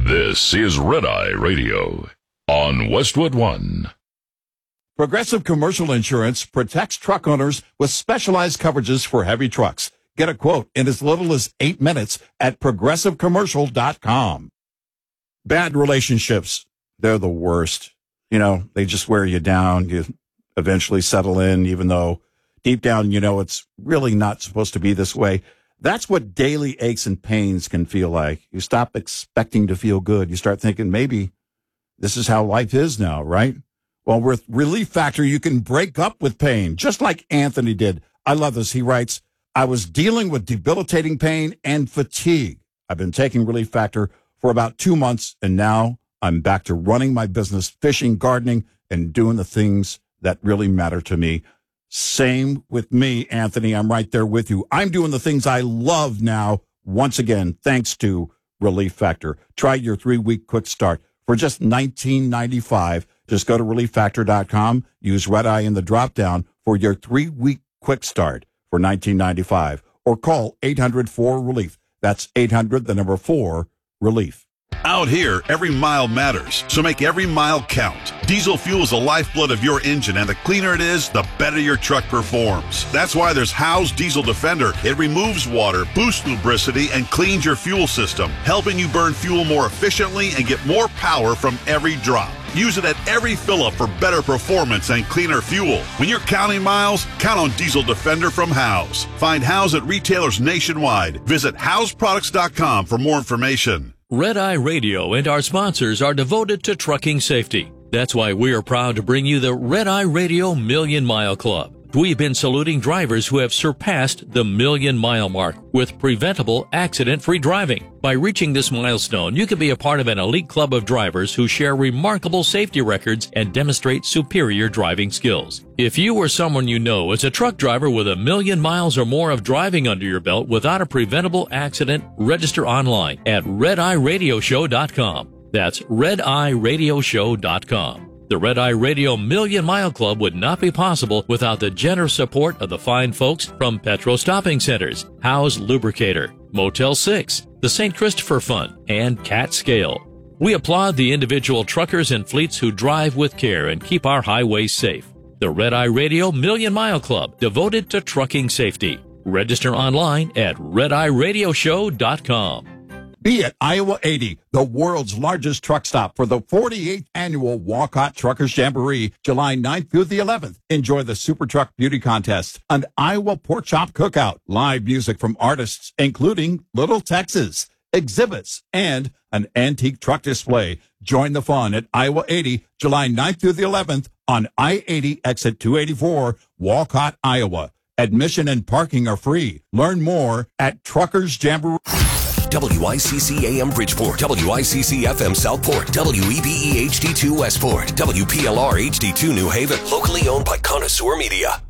This is Red Eye Radio on Westwood One. Progressive Commercial Insurance protects truck owners with specialized coverages for heavy trucks. Get a quote in as little as 8 minutes at progressivecommercial.com. Bad relationships, they're the worst. You know, they just wear you down. You eventually settle in, even though deep down, you know, it's really not supposed to be this way. That's what daily aches and pains can feel like. You stop expecting to feel good. You start thinking maybe this is how life is now, right? Well, with Relief Factor, you can break up with pain, just like Anthony did. I love this. He writes, I was dealing with debilitating pain and fatigue. I've been taking Relief Factor for about 2 months, and now I'm back to running my business, fishing, gardening, and doing the things that really matter to me. Same with me, Anthony. I'm right there with you. I'm doing the things I love now, once again, thanks to Relief Factor. Try your 3-week quick start for just $19.95. Just go to relieffactor.com, use Red Eye in the drop-down for your 3-week quick start for $19.95, or call 800-4-RELIEF. That's 800-4-RELIEF. Out here, every mile matters, so make every mile count. Diesel fuel is the lifeblood of your engine, and the cleaner it is, the better your truck performs. That's why there's Howe's Diesel Defender. It removes water, boosts lubricity, and cleans your fuel system, helping you burn fuel more efficiently and get more power from every drop. Use it at every fill-up for better performance and cleaner fuel. When you're counting miles, count on Diesel Defender from Howe's. Find Howe's at retailers nationwide. Visit Howe'sProducts.com for more information. Red Eye Radio and our sponsors are devoted to trucking safety. That's why we are proud to bring you the Red Eye Radio Million Mile Club. We've been saluting drivers who have surpassed the million-mile mark with preventable, accident-free driving. By reaching this milestone, you can be a part of an elite club of drivers who share remarkable safety records and demonstrate superior driving skills. If you or someone you know is a truck driver with 1 million miles or more of driving under your belt without a preventable accident, register online at redeyeradioshow.com. That's redeyeradioshow.com. The Red Eye Radio Million Mile Club would not be possible without the generous support of the fine folks from Petro Stopping Centers, Howe's Lubricator, Motel 6, the St. Christopher Fund, and Cat Scale. We applaud the individual truckers and fleets who drive with care and keep our highways safe. The Red Eye Radio Million Mile Club, devoted to trucking safety. Register online at redeyeradioshow.com. Be at Iowa 80, the world's largest truck stop for the 48th annual Walcott Truckers Jamboree, July 9th through the 11th. Enjoy the Super Truck Beauty Contest, an Iowa Pork Chop Cookout, live music from artists, including Little Texas, exhibits, and an antique truck display. Join the fun at Iowa 80, July 9th through the 11th on I-80 exit 284, Walcott, Iowa. Admission and parking are free. Learn more at Truckers Jamboree. WICC AM Bridgeport, WICC FM Southport, WEBE HD2 Westport, WPLR HD2 New Haven, locally owned by Connoisseur Media.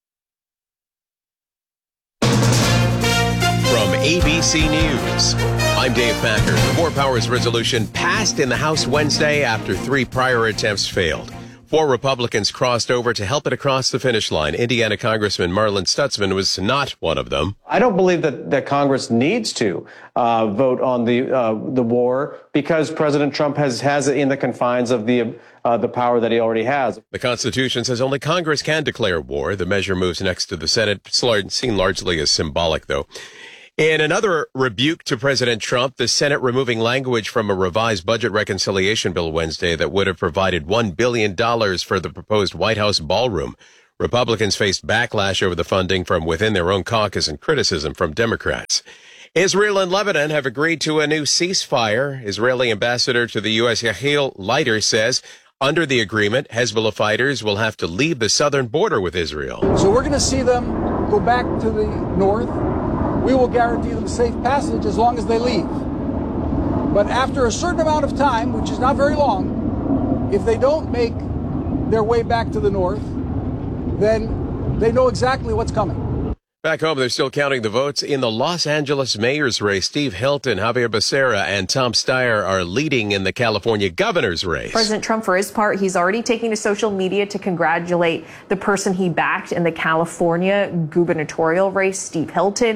From ABC News, I'm Dave Packer. The War Powers resolution passed in the House Wednesday after 3 prior attempts failed. 4 Republicans crossed over to help it across the finish line. Indiana Congressman Marlin Stutzman was not one of them. I don't believe that Congress needs to vote on the war because President Trump has it in the confines of the power that he already has. The Constitution says only Congress can declare war. The measure moves next to the Senate, seen largely as symbolic, though. In another rebuke to President Trump, the Senate removing language from a revised budget reconciliation bill Wednesday that would have provided $1 billion for the proposed White House ballroom. Republicans faced backlash over the funding from within their own caucus and criticism from Democrats. Israel and Lebanon have agreed to a new ceasefire. Israeli ambassador to the U.S. Yael Leiter says under the agreement, Hezbollah fighters will have to leave the southern border with Israel. So we're going to see them go back to the north. We will guarantee them safe passage as long as they leave. But after a certain amount of time, which is not very long, if they don't make their way back to the north, then they know exactly what's coming. Back home, they're still counting the votes in the Los Angeles mayor's race. Steve Hilton, Javier Becerra, and Tom Steyer are leading in the California governor's race. President Trump, for his part, he's already taking to social media to congratulate the person he backed in the California gubernatorial race, Steve Hilton.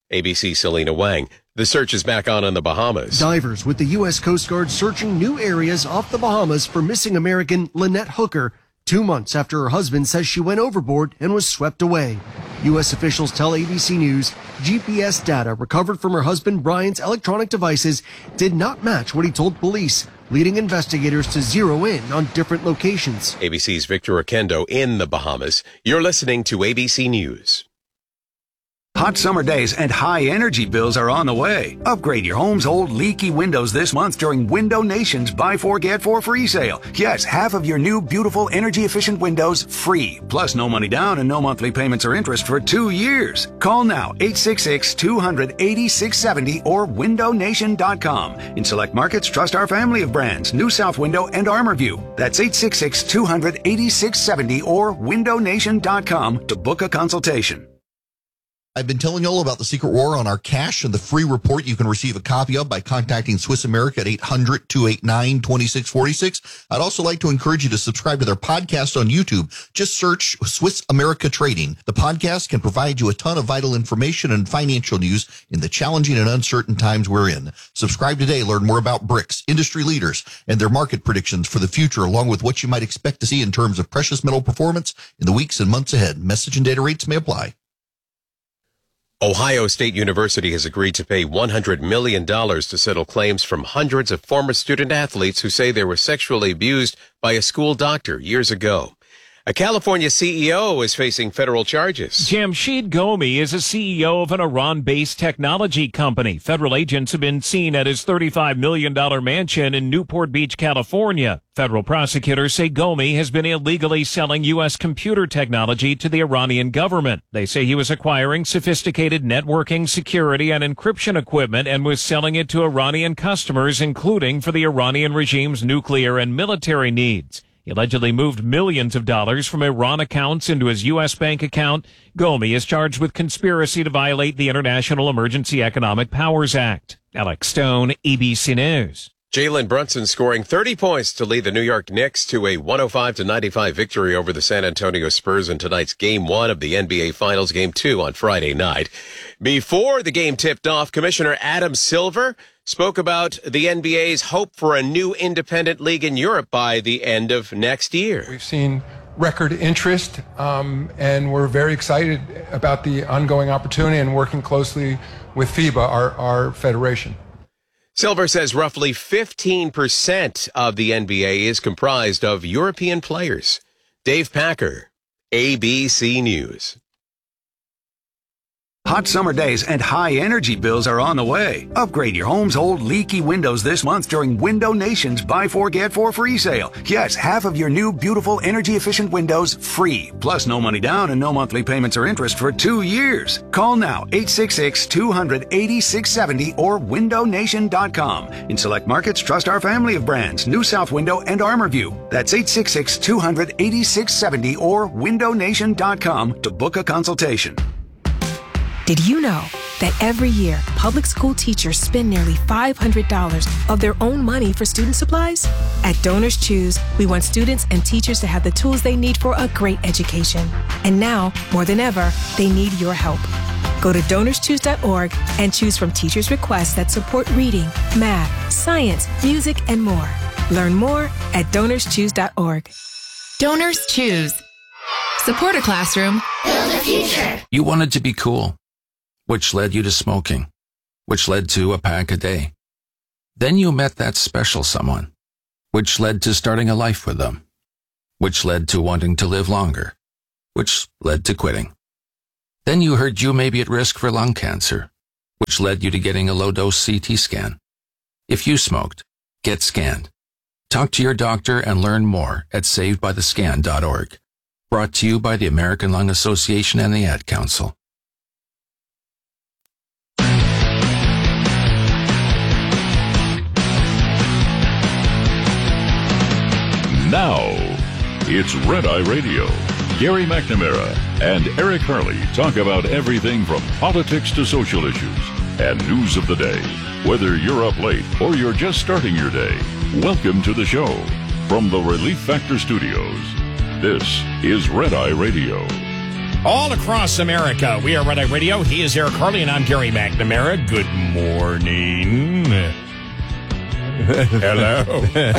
ABC's Selena Wang. The search is back on the Bahamas. Divers with the U.S. Coast Guard searching new areas off the Bahamas for missing American Lynette Hooker, 2 months after her husband says she went overboard and was swept away. U.S. officials tell ABC News GPS data recovered from her husband Brian's electronic devices did not match what he told police, leading investigators to zero in on different locations. ABC's Victor Oquendo in the Bahamas. You're listening to ABC News. Hot summer days and high energy bills are on the way. Upgrade your home's old leaky windows this month during Window Nation's Buy 4 Get 4 free sale. Yes, half of your new beautiful energy efficient windows free. Plus no money down and no monthly payments or interest for 2 years. Call now 866-200-8670 or windownation.com. In select markets, trust our family of brands, New South Window and ArmorView. That's 866-200-8670 or windownation.com to book a consultation. I've been telling you all about the secret war on our cash and the free report you can receive a copy of by contacting Swiss America at 800-289-2646. I'd also like to encourage you to subscribe to their podcast on YouTube. Just search Swiss America Trading. The podcast can provide you a ton of vital information and financial news in the challenging and uncertain times we're in. Subscribe today. Learn more about BRICS, industry leaders, and their market predictions for the future, along with what you might expect to see in terms of precious metal performance in the weeks and months ahead. Message and data rates may apply. Ohio State University has agreed to pay $100 million to settle claims from hundreds of former student athletes who say they were sexually abused by a school doctor years ago. A California CEO is facing federal charges. Jamshid Gomi is a CEO of an Iran-based technology company. Federal agents have been seen at his $35 million mansion in Newport Beach, California. Federal prosecutors say Gomi has been illegally selling U.S. computer technology to the Iranian government. They say he was acquiring sophisticated networking, security, and encryption equipment and was selling it to Iranian customers, including for the Iranian regime's nuclear and military needs. He allegedly moved millions of dollars from Iran accounts into his U.S. bank account. Gomi is charged with conspiracy to violate the International Emergency Economic Powers Act. Alex Stone, ABC News. Jalen Brunson scoring 30 points to lead the New York Knicks to a 105-95 victory over the San Antonio Spurs in tonight's Game 1 of the NBA Finals, Game 2 on Friday night. Before the game tipped off, Commissioner Adam Silver spoke about the NBA's hope for a new independent league in Europe by the end of next year. We've seen record interest, and we're very excited about the ongoing opportunity and working closely with FIBA, our federation. Silver says roughly 15% of the NBA is comprised of European players. Dave Packer, ABC News. Hot summer days and high energy bills are on the way. Upgrade your home's old leaky windows this month during Window Nation's Buy 4 Get 4 free sale. Yes, half of your new beautiful energy efficient windows free. Plus no money down and no monthly payments or interest for 2 years. Call now 866-200-8670 or windownation.com. In select markets, trust our family of brands, New South Window and ArmorView. That's 866-200-8670 or windownation.com to book a consultation. Did you know that every year, public school teachers spend nearly $500 of their own money for student supplies? At Donors Choose, we want students and teachers to have the tools they need for a great education. And now, more than ever, they need your help. Go to DonorsChoose.org and choose from teachers' requests that support reading, math, science, music, and more. Learn more at DonorsChoose.org. Donors Choose. Support a classroom. Build a future. You wanted to be cool, which led you to smoking, which led to a pack a day. Then you met that special someone, which led to starting a life with them, which led to wanting to live longer, which led to quitting. Then you heard you may be at risk for lung cancer, which led you to getting a low-dose CT scan. If you smoked, get scanned. Talk to your doctor and learn more at savedbythescan.org. Brought to you by the American Lung Association and the Ad Council. Now, it's Red Eye Radio. Gary McNamara and Eric Harley talk about everything from politics to social issues and news of the day. Whether you're up late or you're just starting your day, welcome to the show. From the Relief Factor Studios, this is Red Eye Radio. All across America, we are Red Eye Radio. He is Eric Harley, and I'm Gary McNamara. Good morning. Hello.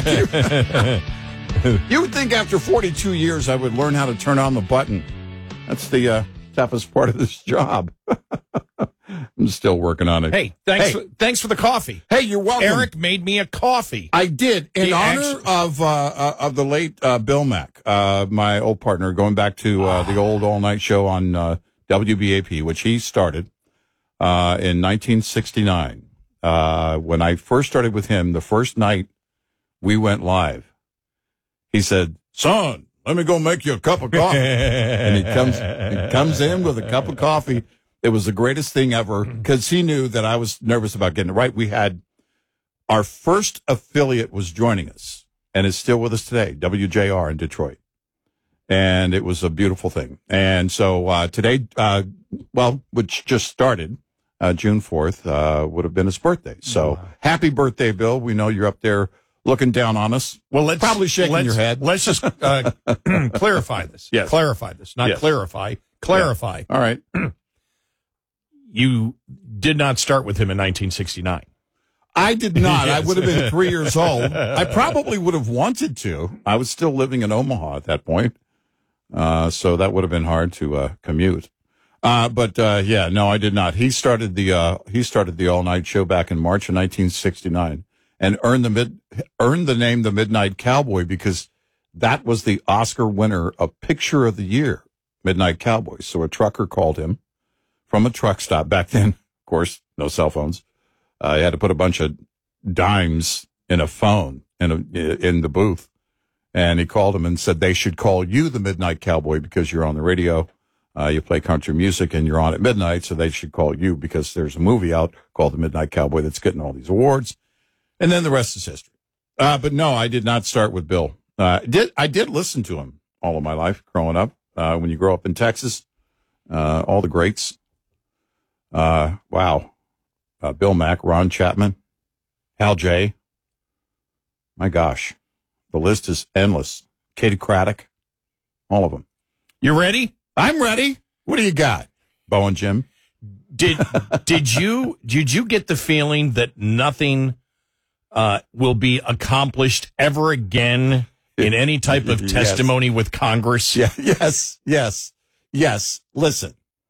You would think after 42 years I would learn how to turn on the button. That's the toughest part of this job. I'm still working on it. Hey, thanks for the coffee. Hey, you're welcome. Eric made me a coffee. I did. In honor of the late Bill Mack, my old partner, going back to the old all-night show on WBAP, which he started in 1969. When I first started with him, the first night we went live, he said, "Son, let me go make you a cup of coffee." And he comes in with a cup of coffee. It was the greatest thing ever because he knew that I was nervous about getting it right. We had our first affiliate was joining us and is still with us today, WJR in Detroit. And it was a beautiful thing. And so today, which just started, June 4th, would have been his birthday. So happy birthday, Bill. We know you're up there looking down on us. Well, let's probably shaking your head. Let's just clarify this. Yes. Clarify this, not clarify. Clarify. Yeah. All right. You did not start with him in 1969. I did not. Yes. I would have been 3 years old. I probably would have wanted to. I was still living in Omaha at that point. So that would have been hard to commute. But no, I did not. He started the all-night show back in March of 1969 and earned the name the Midnight Cowboy because that was the Oscar winner of Picture of the Year, Midnight Cowboy. So a trucker called him from a truck stop. Back then, of course, no cell phones. You had to put a bunch of dimes in a phone in the booth. And he called him and said they should call you the Midnight Cowboy because you're on the radio. You play country music and you're on at midnight, so they should call you because there's a movie out called The Midnight Cowboy that's getting all these awards. And then the rest is history. But no, I did not start with Bill. I did listen to him all of my life growing up. When you grow up in Texas, all the greats. Wow. Bill Mack, Ron Chapman, Hal J. My gosh. The list is endless. Katie Craddock. All of them. You ready? I'm ready. What do you got? Bo and Jim. Did you get the feeling that nothing will be accomplished ever again in any type of testimony with Congress? Yeah. Yes. Listen.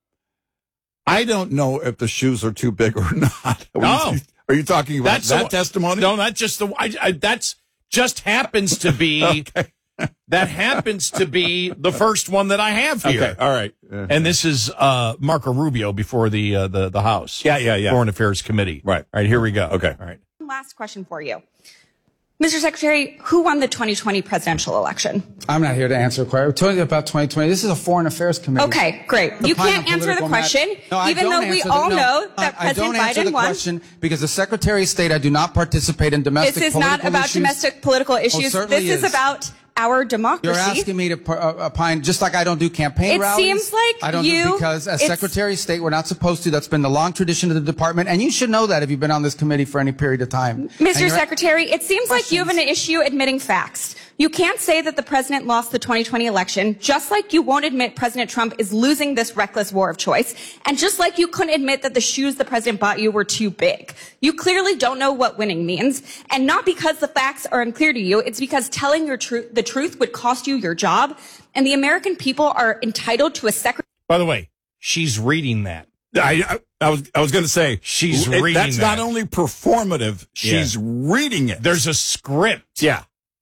I don't know if the shoes are too big or not. Are you talking about that testimony? No, not just that's just happens to be okay. That happens to be the first one that I have here. Okay, all right. And this is Marco Rubio before the House. Yeah. Foreign Affairs Committee. Right. All right, here we go. Okay. All right. Last question for you. Mr. Secretary, who won the 2020 presidential election? I'm not here to answer a question. We're talking about 2020. This is a Foreign Affairs Committee. Okay, great. You can't answer the question, even though we all know that President Biden won. I don't answer the question because the Secretary of State, I do not participate in domestic political issues. This is not about domestic political issues. This is about our democracy. You're asking me to opine, just like I don't do campaign rallies. It seems like I don't do because as Secretary of State, we're not supposed to. That's been the long tradition of the department, and you should know that if you've been on this committee for any period of time. Mr. Secretary, it seems like you have an issue admitting facts. You can't say that the president lost the 2020 election, just like you won't admit President Trump is losing this reckless war of choice, and just like you couldn't admit that the shoes the president bought you were too big. You clearly don't know what winning means, and not because the facts are unclear to you, it's because telling the truth would cost you your job, and the American people are entitled to a secretary. By the way, she's reading that. I was going to say she's reading that's that. Not only performative, she's reading it. There's a script. Yeah.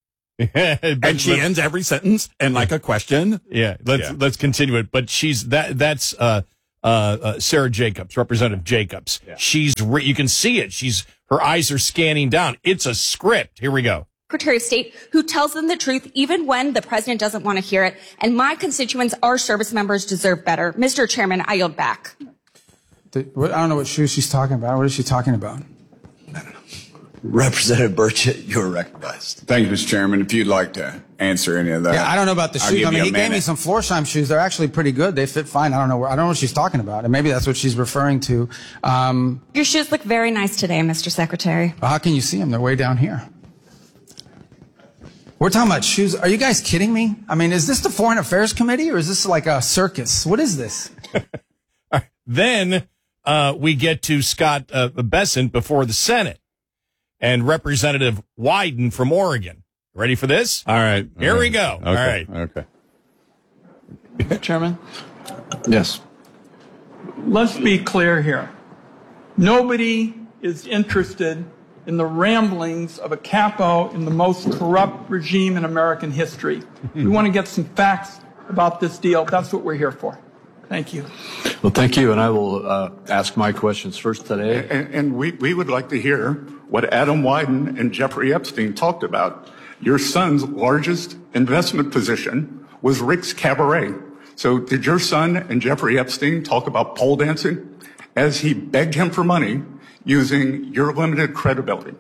And she ends every sentence and like a question. Yeah, let's continue it. But that's Sarah Jacobs, Representative Jacobs. Yeah. You can see it. Her eyes are scanning down. It's a script. Here we go. Secretary of State who tells them the truth even when the president doesn't want to hear it. And my constituents, our service members, deserve better. Mr. Chairman, I yield back. I don't know what shoes she's talking about. What is she talking about? Representative Burchett, you're recognized. Thank you, Mr. Chairman. If you'd like to answer any of that. Yeah, I don't know about the shoes. I mean, he gave me some Florsheim shoes. They're actually pretty good. They fit fine. I don't know what she's talking about. And maybe that's what she's referring to. Your shoes look very nice today, Mr. Secretary. Well, how can you see them? They're way down here. We're talking about shoes. Are you guys kidding me? I mean, is this the Foreign Affairs Committee or is this like a circus? What is this? Then we get to Scott Bessent before the Senate and Representative Wyden from Oregon. Ready for this? All right. Here we go. Okay. All right. Okay. Mr. Chairman? Yes. Let's be clear here. Nobody is interested in the ramblings of a capo in the most corrupt regime in American history. We want to get some facts about this deal. That's what we're here for. Thank you. Well, thank you, and I will ask my questions first today. And we would like to hear what Adam Wyden and Jeffrey Epstein talked about. Your son's largest investment position was Rick's Cabaret. So did your son and Jeffrey Epstein talk about pole dancing as he begged him for money using your limited credibility?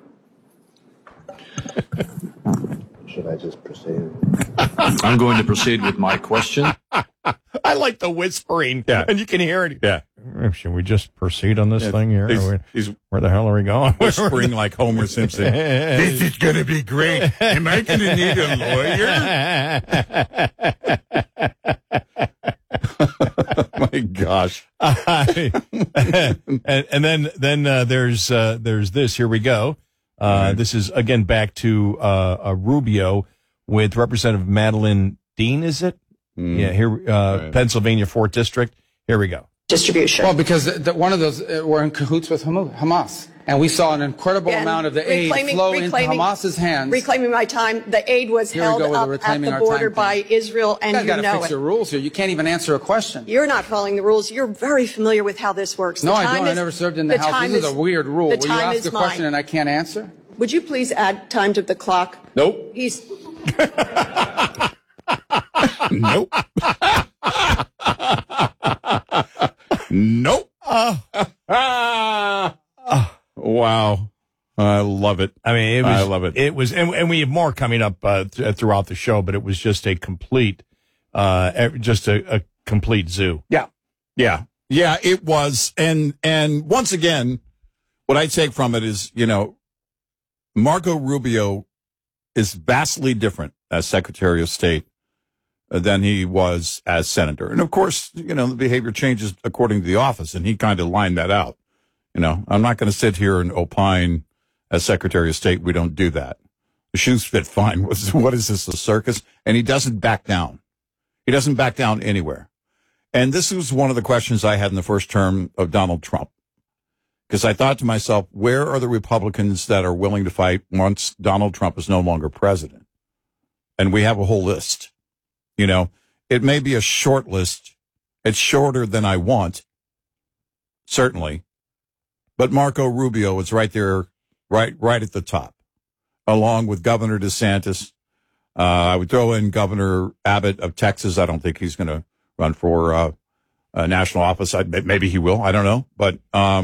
Should I just proceed? I'm going to proceed with my question. I like the whispering, and you can hear it. Yeah. Should we just proceed on this thing here? Where the hell are we going? Whispering like Homer Simpson. This is going to be great. Am I going to need a lawyer? My gosh. and then there's this. Here we go. This is again back to Rubio with Representative Madeline Dean. Is it? Yeah. Here, Pennsylvania 4th District. Here we go. Distribution. Well, because one of those were in cahoots with Hamas. And we saw an incredible amount of the aid flow into Hamas's hands. Reclaiming my time, the aid was held up at the border by Israel, and you know it. You've got to fix your rules here. You can't even answer a question. You're not following the rules. You're very familiar with how this works. No, I don't. I never served in the House. This is a weird rule. Will you ask a question and I can't answer? Would you please add time to the clock? Nope. He's... Nope. Nope. Wow. I love it. I mean, I love it. It was, and we have more coming up throughout the show, but it was just a complete, a complete zoo. Yeah. Yeah. Yeah, it was. And once again, what I take from it is, Marco Rubio is vastly different as Secretary of State than he was as senator. And of course, the behavior changes according to the office, and he kind of lined that out. I'm not going to sit here and opine as Secretary of State. We don't do that. The shoes fit fine. What is this, a circus? And he doesn't back down. He doesn't back down anywhere. And this was one of the questions I had in the first term of Donald Trump. Because I thought to myself, where are the Republicans that are willing to fight once Donald Trump is no longer president? And we have a whole list. It may be a short list. It's shorter than I want, certainly. But Marco Rubio is right there, right at the top, along with Governor DeSantis. I would throw in Governor Abbott of Texas. I don't think he's going to run for a national office. Maybe he will. I don't know. But,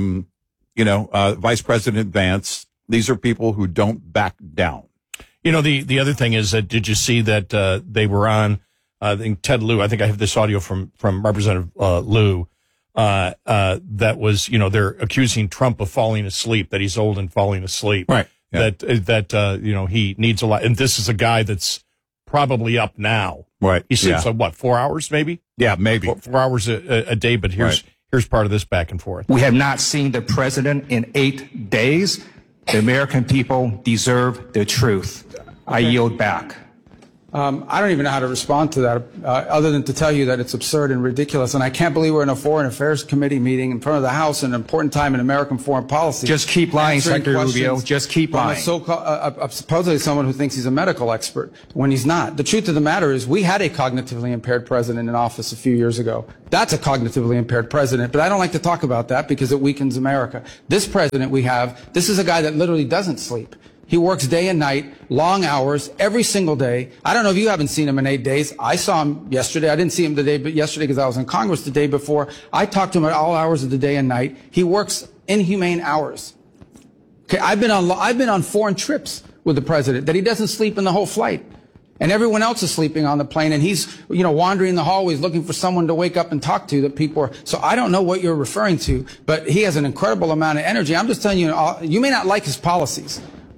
Vice President Vance, these are people who don't back down. The other thing is that, did you see that they were on, I think Ted Lieu, I think I have this audio from Representative Lieu, that was, they're accusing Trump of falling asleep, that he's old and falling asleep. Right. Yeah. That he needs a lot. And this is a guy that's probably up now. Right. He sleeps like 4 hours maybe? Yeah, maybe. 4 hours a day, but here's part of this back and forth. We have not seen the president in 8 days. The American people deserve the truth. I yield back. I don't even know how to respond to that, other than to tell you that it's absurd and ridiculous. And I can't believe we're in a Foreign Affairs Committee meeting in front of the House, an important time in American foreign policy. Just keep lying, Secretary Rubio. Just keep lying. Supposedly someone who thinks he's a medical expert when he's not. The truth of the matter is we had a cognitively impaired president in office a few years ago. That's a cognitively impaired president, but I don't like to talk about that because it weakens America. This president we have, this is a guy that literally doesn't sleep. He works day and night, long hours, every single day. I don't know if you haven't seen him in 8 days. I saw him yesterday. I didn't see him yesterday because I was in Congress the day before. I talked to him at all hours of the day and night. He works inhumane hours. Okay, I've been on foreign trips with the president that he doesn't sleep in the whole flight. And everyone else is sleeping on the plane, and he's, wandering the hallways looking for someone to wake up and talk to that people are. So I don't know what you're referring to, but he has an incredible amount of energy. I'm just telling you, you may not like his policies.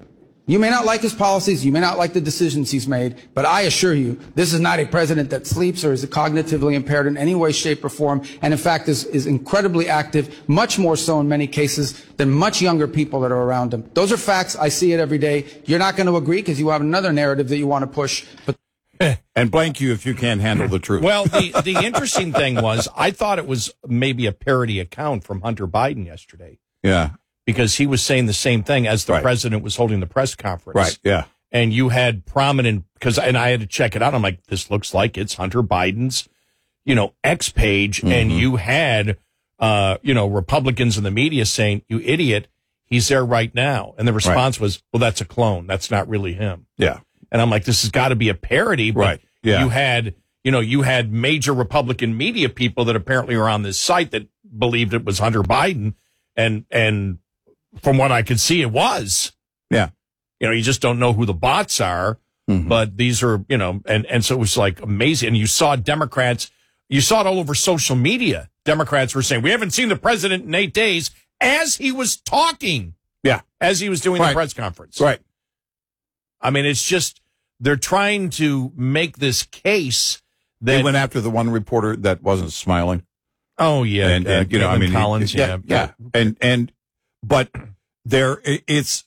You may not like his policies, you may not like the decisions he's made, but I assure you, this is not a president that sleeps or is cognitively impaired in any way, shape, or form, and in fact is incredibly active, much more so in many cases than much younger people that are around him. Those are facts. I see it every day. You're not going to agree because you have another narrative that you want to push, but and blank you if you can't handle the truth. Well, the interesting thing was, I thought it was maybe a parody account from Hunter Biden yesterday. Yeah. Because he was saying the same thing as the president was holding the press conference. Right, yeah. And you had prominent, and I had to check it out. I'm like, this looks like it's Hunter Biden's, X page. Mm-hmm. And you had, Republicans in the media saying, you idiot, he's there right now. And the response was, well, that's a clone. That's not really him. Yeah. And I'm like, this has got to be a parody. But Yeah. you had major Republican media people that apparently are on this site that believed it was Hunter Biden. And from what I could see, it was. Yeah. You just don't know who the bots are, but these are, and so it was like amazing. And you saw Democrats, you saw it all over social media. Democrats were saying, we haven't seen the president in 8 days as he was talking. Yeah. As he was doing the press conference. Right. I mean, it's just, they're trying to make this case that. They went after the one reporter that wasn't smiling. Oh, yeah. And Collins. Yeah. But this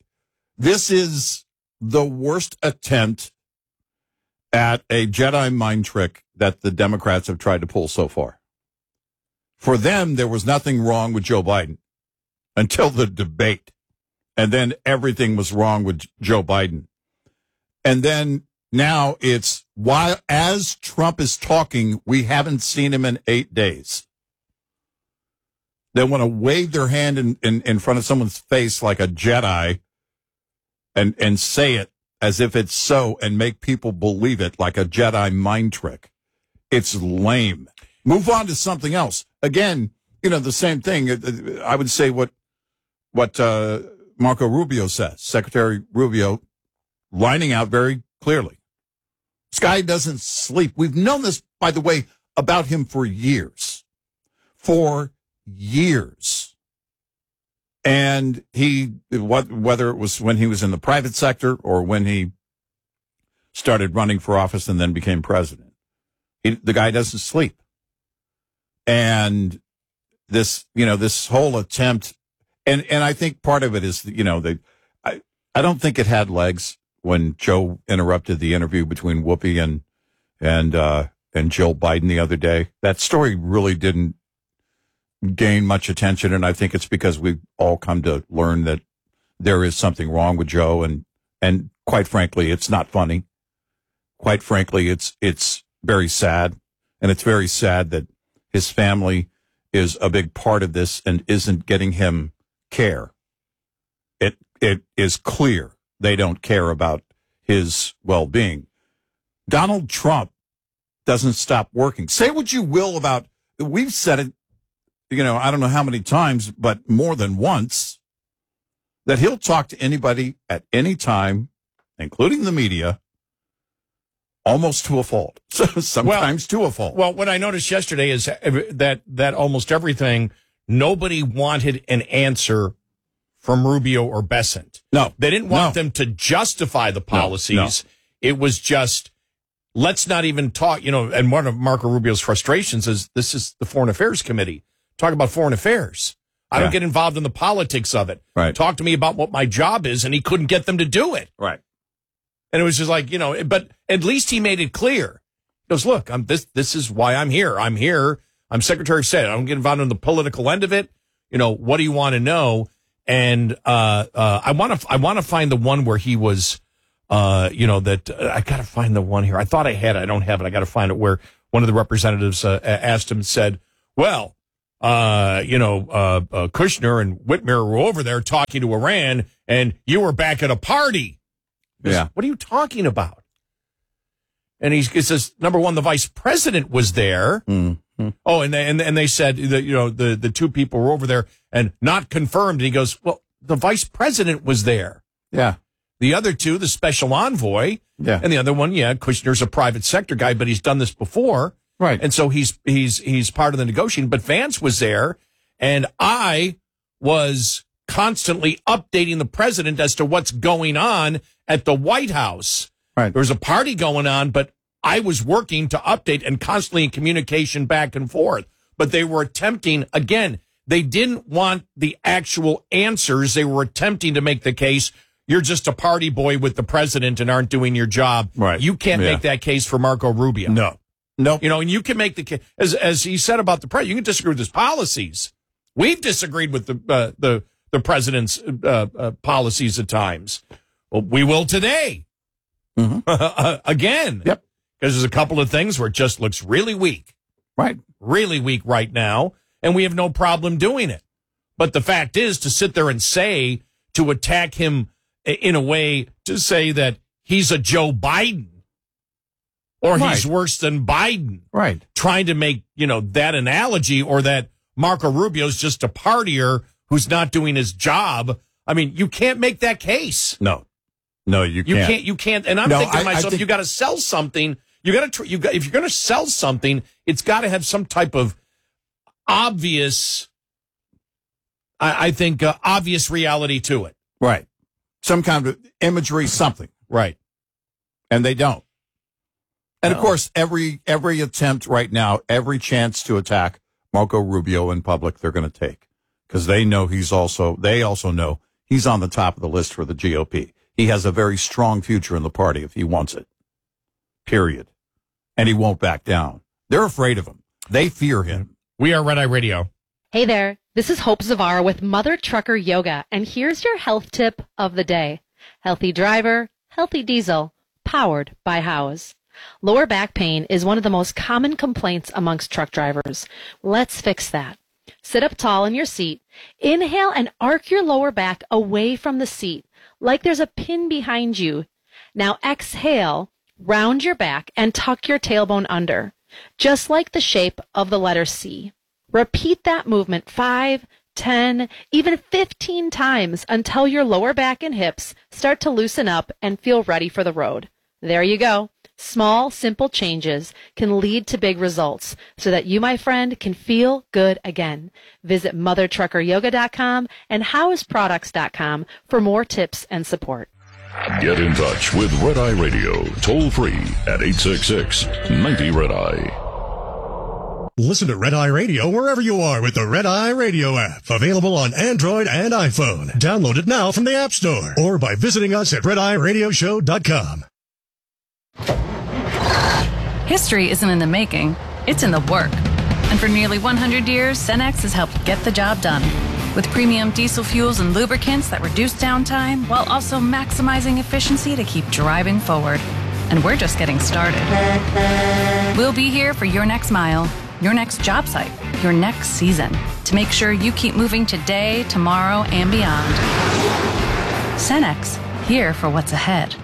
is the worst attempt at a Jedi mind trick that the Democrats have tried to pull so far. For them, there was nothing wrong with Joe Biden until the debate. And then everything was wrong with Joe Biden. And then now it's, while as Trump is talking, we haven't seen him in 8 days. They want to wave their hand in front of someone's face like a Jedi and say it as if it's so and make people believe it like a Jedi mind trick. It's lame. Move on to something else. Again, the same thing. I would say what Marco Rubio says, Secretary Rubio, lining out very clearly. This guy doesn't sleep. We've known this, by the way, about him for years. And whether it was when he was in the private sector or when he started running for office and then became president, the guy doesn't sleep. And this whole attempt, and I think part of it is, I don't think it had legs when Joe interrupted the interview between Whoopi and Jill Biden the other day. That story really didn't gain much attention, and I think it's because we've all come to learn that there is something wrong with Joe, and quite frankly, it's not funny. Quite frankly, it's very sad, and it's very sad that his family is a big part of this and isn't getting him care. It is clear they don't care about his well-being. Donald Trump doesn't stop working. Say what you will about, we've said it, I don't know how many times, but more than once, that he'll talk to anybody at any time, including the media, almost to a fault. Sometimes to a fault. Well, what I noticed yesterday is that almost everything, nobody wanted an answer from Rubio or Bessent. No. They didn't want them to justify the policies. No. It was just, let's not even talk, and one of Marco Rubio's frustrations is this is the Foreign Affairs Committee. Talk about foreign affairs. I don't get involved in the politics of it. Right. Talk to me about what my job is, and he couldn't get them to do it. Right. And it was just like, but at least he made it clear. He goes, look, this is why I'm here. I'm here. I'm Secretary of State. I don't get involved in the political end of it. What do you want to know? And I want to find the one where he was, I got to find the one here. I thought I had it. I don't have it. I got to find it where one of the representatives asked him and said, well, Kushner and Whitmer were over there talking to Iran, and you were back at a party. Yeah. What are you talking about? And he says, number one, the vice president was there. Mm-hmm. Oh, and they said that, the two people were over there and not confirmed. And he goes, well, the vice president was there. Yeah. The other two, the special envoy. Yeah. And the other one, Kushner's a private sector guy, but he's done this before. Right. And so he's part of the negotiating, but Vance was there, and I was constantly updating the president as to what's going on at the White House. Right. There was a party going on, but I was working to update and constantly in communication back and forth. But they were attempting, again, they didn't want the actual answers. They were attempting to make the case, you're just a party boy with the president and aren't doing your job. Right. You can't make that case for Marco Rubio. No. Nope. You know, and you can make the case, as he said about the president, you can disagree with his policies. We've disagreed with the president's policies at times. Well, we will today. Mm-hmm. Again. Yep. Because there's a couple of things where it just looks really weak. Right. Really weak right now, and we have no problem doing it. But the fact is, to sit there and say, to attack him in a way, to say that he's a Joe Biden, or he's worse than Biden. Right. Trying to make, that analogy, or that Marco Rubio's just a partier who's not doing his job. I mean, you can't make that case. No, you can't. You can't. And I'm thinking to myself, you got to sell something. If you're going to sell something, it's got to have some type of obvious, obvious reality to it. Right. Some kind of imagery, something. Right. And they don't. And of course, every attempt right now, every chance to attack Marco Rubio in public, they're going to take, because they also know he's on the top of the list for the GOP. He has a very strong future in the party if he wants it. Period. And he won't back down. They're afraid of him. They fear him. We are Red Eye Radio. Hey there, this is Hope Zavara with Mother Trucker Yoga, and here's your health tip of the day. Healthy driver, healthy diesel, powered by Howes. Lower back pain is one of the most common complaints amongst truck drivers. Let's fix that. Sit up tall in your seat, inhale and arc your lower back away from the seat, like there's a pin behind you. Now exhale, round your back and tuck your tailbone under, just like the shape of the letter C. Repeat that movement 5, 10, even 15 times until your lower back and hips start to loosen up and feel ready for the road. There you go. Small, simple changes can lead to big results so that you, my friend, can feel good again. Visit mothertruckeryoga.com and howesproducts.com for more tips and support. Get in touch with Red Eye Radio, toll free at 866-90-RED-EYE. Listen to Red Eye Radio wherever you are with the Red Eye Radio app. Available on Android and iPhone. Download it now from the App Store or by visiting us at RedEyeRadioshow.com. History isn't in the making, it's in the work. And for nearly 100 years, Cenex has helped get the job done. With premium diesel fuels and lubricants that reduce downtime while also maximizing efficiency to keep driving forward. And we're just getting started. We'll be here for your next mile, your next job site, your next season, to make sure you keep moving today, tomorrow, and beyond. Cenex, here for what's ahead.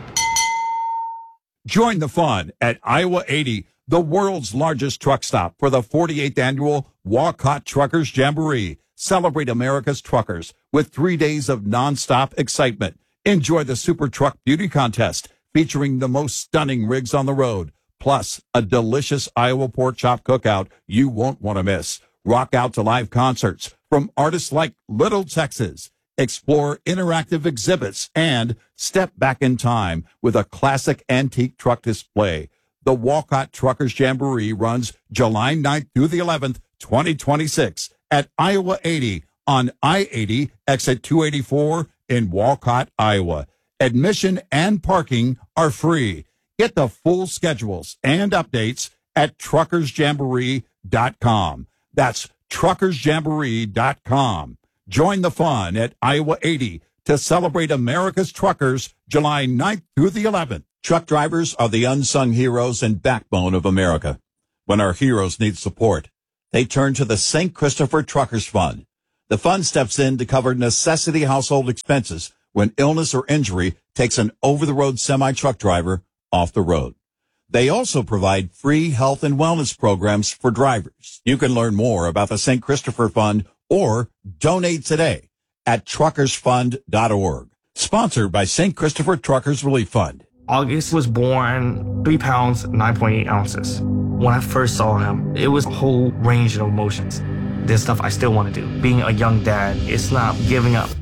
Join the fun at Iowa 80, the world's largest truck stop, for the 48th annual Walcott Truckers Jamboree. Celebrate America's truckers with 3 days of nonstop excitement. Enjoy the Super Truck Beauty Contest, featuring the most stunning rigs on the road, plus a delicious Iowa pork chop cookout you won't want to miss. Rock out to live concerts from artists like Little Texas. Explore interactive exhibits and step back in time with a classic antique truck display. The Walcott Truckers Jamboree runs July 9th through the 11th, 2026 at Iowa 80 on I-80 exit 284 in Walcott, Iowa. Admission and parking are free. Get the full schedules and updates at truckersjamboree.com. That's truckersjamboree.com. Join the fun at Iowa 80 to celebrate America's truckers July 9th through the 11th. Truck drivers are the unsung heroes and backbone of America. When our heroes need support, they turn to the St. Christopher Truckers Fund. The fund steps in to cover necessity household expenses when illness or injury takes an over-the-road semi-truck driver off the road. They also provide free health and wellness programs for drivers. You can learn more about the St. Christopher Fund or donate today at truckersfund.org. Sponsored by St. Christopher Truckers Relief Fund. August was born 3 pounds, 9.8 ounces. When I first saw him, it was a whole range of emotions. There's stuff I still want to do. Being a young dad, it's not giving up.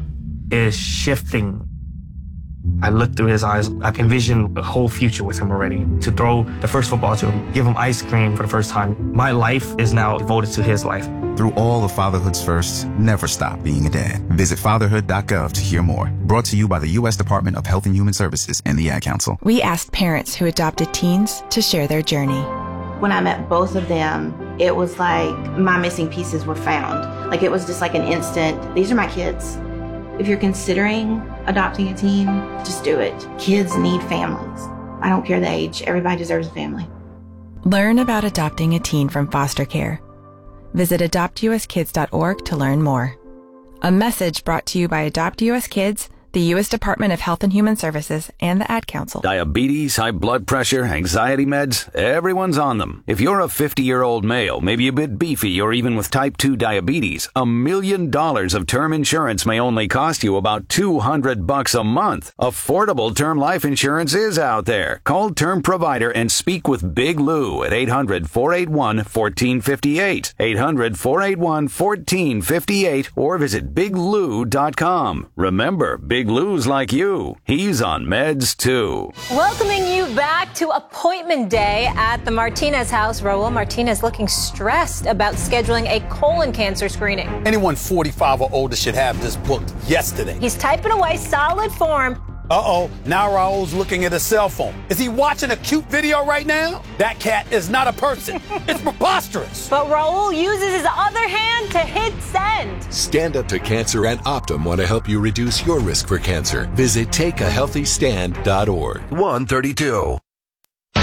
is shifting. I look through his eyes. I can envision a whole future with him already. To throw the first football to him, give him ice cream for the first time. My life is now devoted to his life. Through all of fatherhood's firsts, never stop being a dad. Visit fatherhood.gov to hear more. Brought to you by the U.S. Department of Health and Human Services and the Ad Council. We asked parents who adopted teens to share their journey. When I met both of them, it was like my missing pieces were found. Like it was just like an instant, these are my kids. If you're considering adopting a teen, just do it. Kids need families. I don't care the age. Everybody deserves a family. Learn about adopting a teen from foster care. Visit adoptuskids.org to learn more. A message brought to you by Adopt US Kids, the U.S. Department of Health and Human Services, and the Ad Council. Diabetes, high blood pressure, anxiety meds, everyone's on them. If you're a 50-year-old male, maybe a bit beefy, or even with type 2 diabetes, $1 million of term insurance may only cost you about $200 a month. Affordable term life insurance is out there. Call Term Provider and speak with Big Lou at 800-481-1458. 800-481-1458 or visit biglou.com. Remember, Big Lou's like you. He's on meds, too. Welcoming you back to appointment day at the Martinez house. Raul Martinez looking stressed about scheduling a colon cancer screening. Anyone 45 or older should have this booked yesterday. He's typing away, solid form. Uh-oh, now Raul's looking at his cell phone. Is he watching a cute video right now? That cat is not a person. It's preposterous. But Raul uses his other hand to hit send. Stand Up to Cancer and Optum want to help you reduce your risk for cancer. Visit takeahealthystand.org. 132.